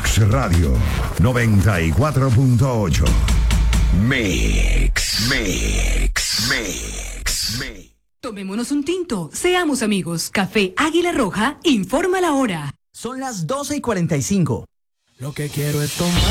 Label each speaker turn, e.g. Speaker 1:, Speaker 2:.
Speaker 1: Mix Radio 94.8. Mix.
Speaker 2: Tomémonos un tinto, seamos amigos. Café Águila Roja informa la hora.
Speaker 3: Son las 12:45.
Speaker 4: Lo que quiero es tomar.